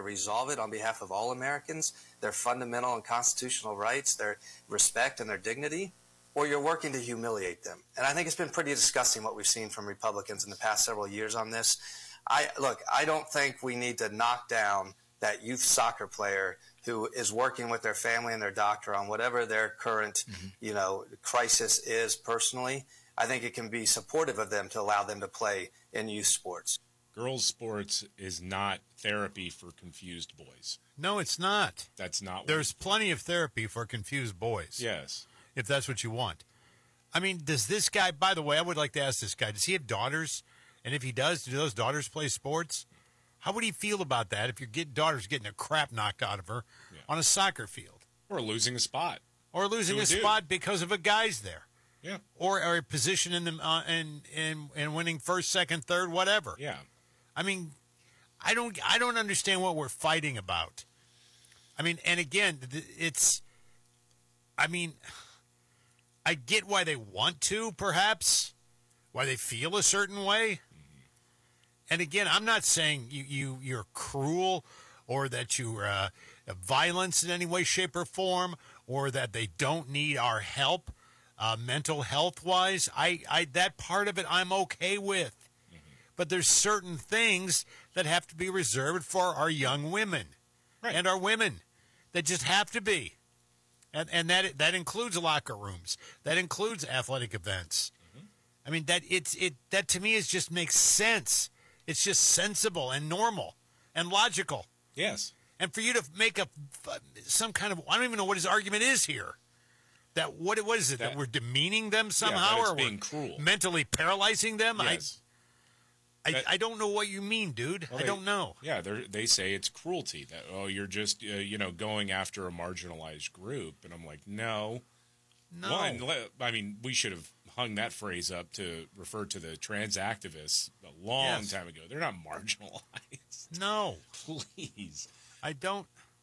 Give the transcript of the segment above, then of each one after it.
resolve it on behalf of all Americans, their fundamental and constitutional rights, their respect and their dignity, or you're working to humiliate them. And I think it's been pretty disgusting what we've seen from Republicans in the past several years on this. I don't think we need to knock down that youth soccer player who is working with their family and their doctor on whatever their current, crisis is personally. I think it can be supportive of them to allow them to play in youth sports. Girls' sports is not therapy for confused boys. No, it's not. That's not. There's plenty of therapy for confused boys. Yes. If that's what you want. I mean, does this guy, by the way, I would like to ask this guy, does he have daughters? And if he does, do those daughters play sports? How would he feel about that if your daughter's getting a crap knocked out of her on a soccer field? Or losing a spot. Or losing a spot because of a guy's there. Yeah. Or a position in the and winning first, second, third, whatever. Yeah. I mean, I don't understand what we're fighting about. I mean, and again, I get why they want to, perhaps, why they feel a certain way. And again, I'm not saying you're cruel or that you're violence in any way, shape, or form, or that they don't need our help mental health-wise. That part of it I'm okay with. But there's certain things that have to be reserved for our young women and our women that just have to be. And that includes locker rooms. That includes athletic events. I mean, that to me just makes sense. It's just sensible and normal and logical. Yes. And for you to make some kind of, I don't even know what his argument is here. That what is it that we're demeaning them somehow, or being cruel, mentally paralyzing them? Yes. I don't know what you mean, dude. I don't know. Yeah, they say it's cruelty. That you're just going after a marginalized group, and I'm like, no. One, I mean, we should have hung that phrase up to refer to the trans activists a long time ago. They're not marginalized. No, please. I don't.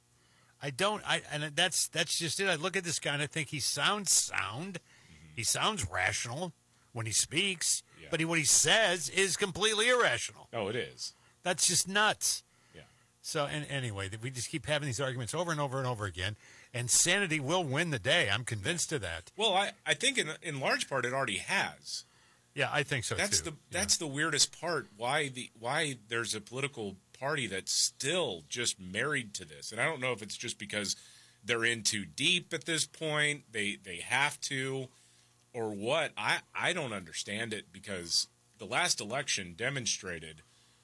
And that's just it. I look at this guy and I think he sounds sound. He sounds rational when he speaks, but what he says is completely irrational. Oh, it is. That's just nuts. Yeah. So, and anyway, we just keep having these arguments over and over and over again, and sanity will win the day. I'm convinced of that. Well, I think in large part it already has. Yeah, I think so too. That's the weirdest part. Why there's a political party that's still just married to this, and I don't know if it's just because they're in too deep at this point. They have to. Or what? I don't understand it, because the last election demonstrated,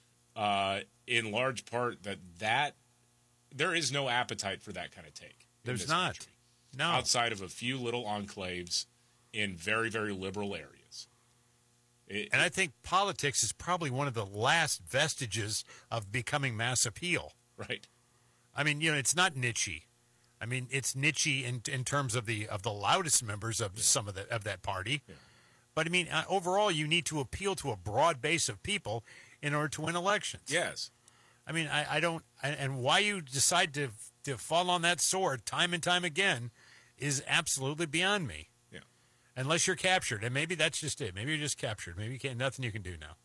in large part, that there is no appetite for that kind of take. There's not. Country, no. Outside of a few little enclaves in very, very liberal areas. And I think politics is probably one of the last vestiges of becoming mass appeal. Right. I mean, it's not niche. I mean, it's niche in terms of the loudest members of some of that party. Yeah. But I mean, overall, you need to appeal to a broad base of people in order to win elections. Yes. I mean, I don't, and why you decide to fall on that sword time and time again is absolutely beyond me. Yeah. Unless you're captured, and maybe that's just it. Maybe you're just captured. Maybe nothing you can do now.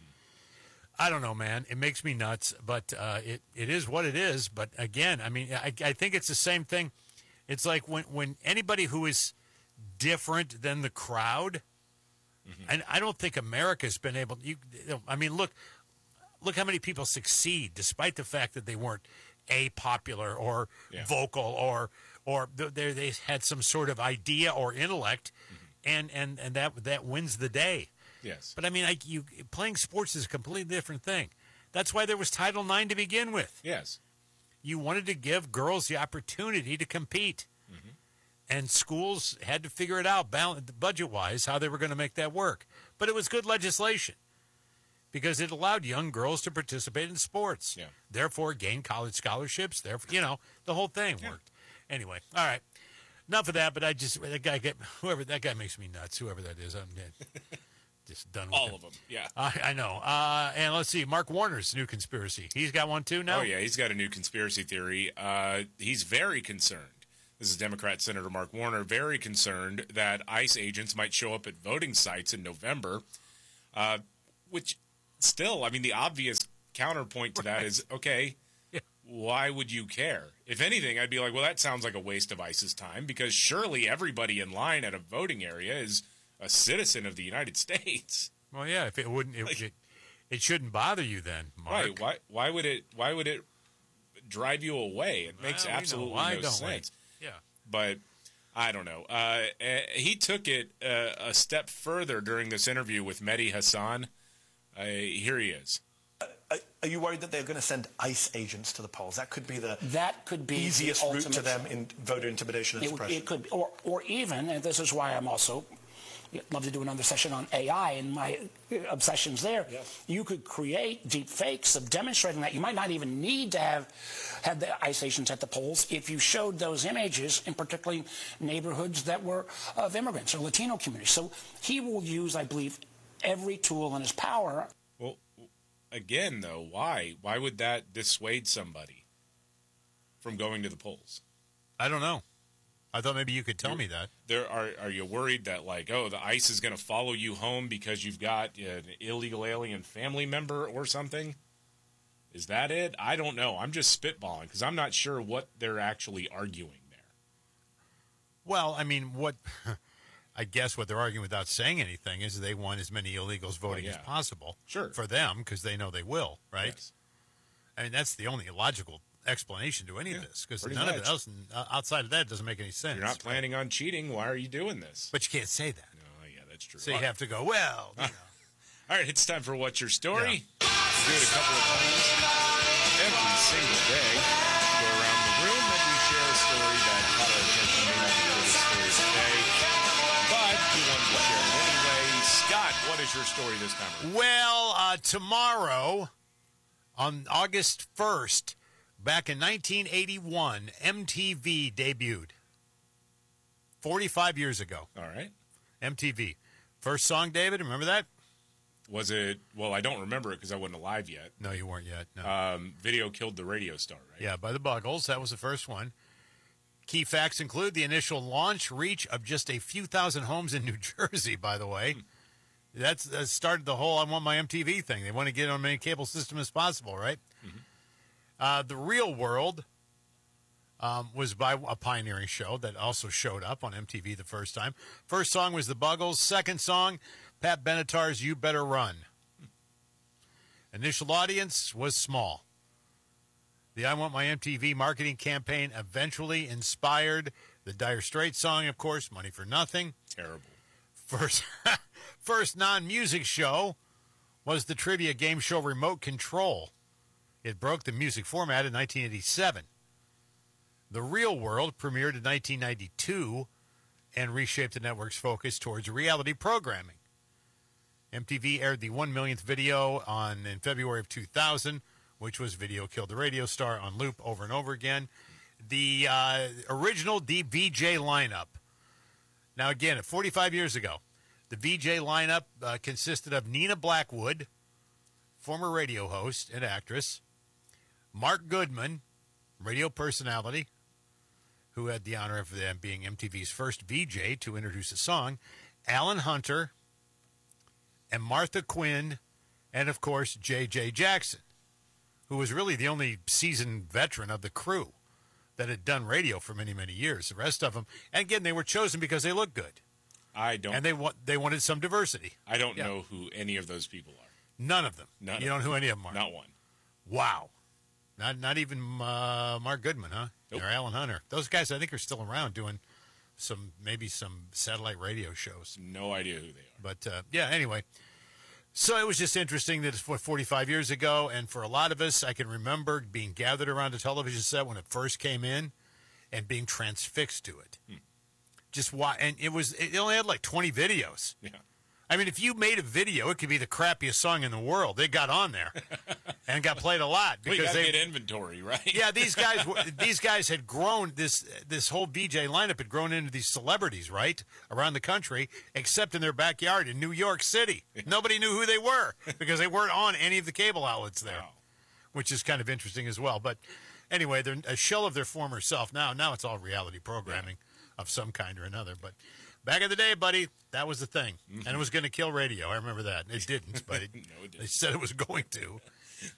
I don't know, man. It makes me nuts, but it is what it is. But again, I mean, I think it's the same thing. It's like when anybody who is different than the crowd, and I don't think America's been able to, I mean, look how many people succeed despite the fact that they weren't popular or vocal or they had some sort of idea or intellect, and that wins the day. Yes. But I mean, playing sports is a completely different thing. That's why there was Title IX to begin with. Yes. You wanted to give girls the opportunity to compete. And schools had to figure it out, budget-wise, how they were going to make that work. But it was good legislation because it allowed young girls to participate in sports. Yeah. Therefore, gain college scholarships. Therefore, the whole thing worked. Anyway, all right. Enough of that, but that guy makes me nuts, whoever that is. I'm just done with all him. of them, yeah. I know. And let's see, Mark Warner's new conspiracy. He's got one too now? Oh, yeah, he's got a new conspiracy theory. He's very concerned. This is Democrat Senator Mark Warner, very concerned that ICE agents might show up at voting sites in November, which still, I mean, the obvious counterpoint to that is, okay, why would you care? If anything, I'd be like, well, that sounds like a waste of ICE's time, because surely everybody in line at a voting area is a citizen of the United States. Well, yeah, if it wouldn't, it shouldn't bother you then, Mark. Right? Why would it drive you away? It makes absolutely no sense. Yeah, but I don't know. He took it a step further during this interview with Mehdi Hassan. Here he is. Are you worried that they're going to send ICE agents to the polls? That could be the easiest the route to them in voter intimidation and suppression. It could be, or even, and this is why I'm also love to do another session on AI and my obsessions there. Yes. You could create deep fakes of demonstrating that. You might not even need to have the ICE agents at the polls if you showed those images in particularly neighborhoods that were of immigrants or Latino communities. So he will use, I believe, every tool in his power. Well, again, though, why? Why would that dissuade somebody from going to the polls? I don't know. I thought maybe you could tell me that. Are you worried that, like, oh, the ICE is going to follow you home because you've got an illegal alien family member or something? Is that it? I don't know. I'm just spitballing because I'm not sure what they're actually arguing there. Well, I mean, I guess what they're arguing without saying anything is they want as many illegals voting as possible. Sure. For them, because they know they will, right? Yes. I mean, that's the only logical explanation to any of this, because none much. of it else outside of that doesn't make any sense. You're not planning on cheating. Why are you doing this? But you can't say that. No, yeah, that's true. So you have to go, well, you know. All right, it's time for What's Your Story? Yeah. Do it a couple of times every single day. Go around the room and we share a story that caught our attention. May not be the biggest story today, but we wanted to share it anyway. Scott, what is your story this time around? Well, tomorrow, on August 1st, back in 1981, MTV debuted. 45 years ago. All right. MTV. First song, David, remember that? Was it, well, I don't remember it because I wasn't alive yet. No, you weren't yet. No. Video Killed the Radio Star, right? Yeah, by the Buggles. That was the first one. Key facts include the initial launch reach of just a few thousand homes in New Jersey, by the way. That started the whole I want my MTV thing. They want to get on many cable system as possible, right? Mm-hmm. The Real World was by a pioneering show that also showed up on MTV the first time. First song was the Buggles. Second song, Pat Benatar's You Better Run. Initial audience was small. The I Want My MTV marketing campaign eventually inspired the Dire Straits song, of course, Money for Nothing. Terrible. First non-music show was the trivia game show Remote Control. It broke the music format in 1987. The Real World premiered in 1992 and reshaped the network's focus towards reality programming. MTV aired the 1 millionth video in February of 2000, which was Video Killed the Radio Star on loop over and over again. The original VJ lineup. Now, again, 45 years ago, the VJ lineup consisted of Nina Blackwood, former radio host and actress, Mark Goodman, radio personality, who had the honor of them being MTV's first VJ to introduce a song, Alan Hunter, and Martha Quinn, and, of course, J.J. Jackson, who was really the only seasoned veteran of the crew that had done radio for many, many years. The rest of them, and again, they were chosen because they looked good. And they wanted some diversity. I don't know who any of those people are. None of them. You don't know who any of them are? Not one. Wow. Not even Mark Goodman, huh? Nope. Or Alan Hunter. Those guys, I think, are still around doing maybe some satellite radio shows. No idea who they are. But, anyway. So it was just interesting that it's 45 years ago, and for a lot of us, I can remember being gathered around a television set when it first came in and being transfixed to it. Just why? And it only had like 20 videos. Yeah. I mean, if you made a video, it could be the crappiest song in the world. It got on there and got played a lot because they get inventory, right? Yeah, these guys had grown. This whole VJ lineup had grown into these celebrities, right, around the country, except in their backyard in New York City. Nobody knew who they were because they weren't on any of the cable outlets there, which is kind of interesting as well. But anyway, they're a shell of their former self now. Now it's all reality programming of some kind or another, but. Back in the day, buddy, that was the thing. And it was going to kill radio. I remember that. It didn't, but No, it didn't. They said it was going to.